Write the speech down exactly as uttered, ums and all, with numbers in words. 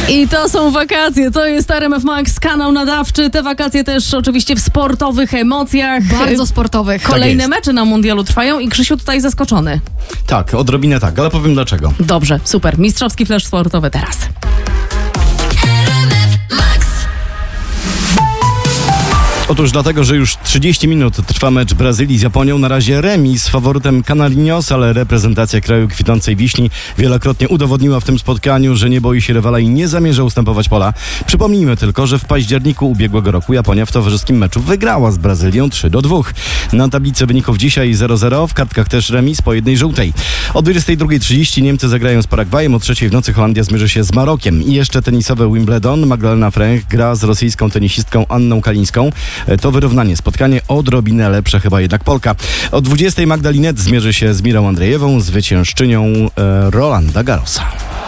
I to są wakacje, to jest R M F Max, kanał nadawczy. Te wakacje też oczywiście w sportowych emocjach. Bardzo sportowych. Kolejne Tak mecze na mundialu trwają i Krzysiu tutaj zaskoczony. Tak, odrobinę tak, ale powiem dlaczego. Dobrze, super. Mistrzowski flash sportowy teraz. Otóż dlatego, że już trzydzieści minut trwa mecz Brazylii z Japonią. Na razie remis z faworytem Canarinos, ale reprezentacja kraju kwitnącej wiśni wielokrotnie udowodniła w tym spotkaniu, że nie boi się rywala i nie zamierza ustępować pola. Przypomnijmy tylko, że w październiku ubiegłego roku Japonia w towarzyskim meczu wygrała z Brazylią trzy do dwóch. Na tablicy wyników dzisiaj zero zero, w kartkach też remis po jednej żółtej. O dwudziestej drugiej trzydzieści Niemcy zagrają z Paragwajem, o trzeciej w nocy Holandia zmierzy się z Marokiem. I jeszcze tenisowe Wimbledon. Magdalena Fręch gra z rosyjską tenisistką Anną Kalińską. To wyrównanie, spotkanie odrobinę lepsze chyba jednak Polka. O dwudziestej Magda Linette zmierzy się z Mirą Andrzejewą, zwyciężczynią e, Rolanda Garrosa.